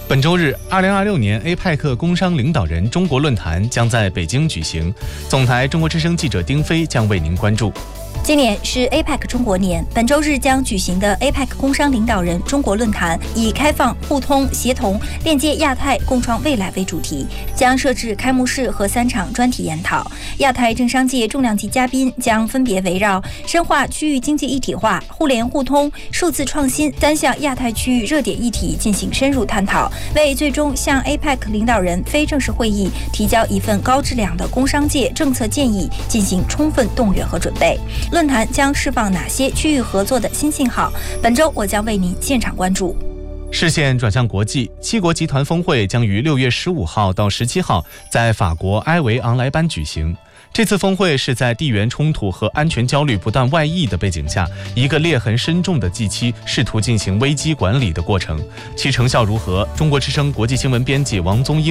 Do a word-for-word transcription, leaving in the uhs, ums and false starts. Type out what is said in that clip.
本周日，二零二六年 A P E C 工商领导人中国论坛将在北京举行。总台中国之声记者丁飞将为您关注。 今年是 A P E C 中国年，本周日将举行的 A P E C 工商领导人中国论坛以开放、互通、协同、链接亚太共创未来为主题，将设置开幕式和三场专题研讨。亚太政商界重量级嘉宾将分别围绕深化区域经济一体化、互联互通、数字创新三项亚太区域热点议题进行深入探讨，为最终向 A P E C 领导人非正式会议提交一份高质量的工商界政策建议进行充分动员和准备。论坛将释放哪些区域合作的新信号？本周我将为您现场关注。 视线转向国际，七国集团峰会将于六月十五号到十七号在法国埃维昂莱班举行。这次峰会是在地缘冲突和安全焦虑不断外溢的背景下，一个裂痕深重的 G 七试图进行危机管理的过程，其成效如何？中国之声国际新闻编辑王宗英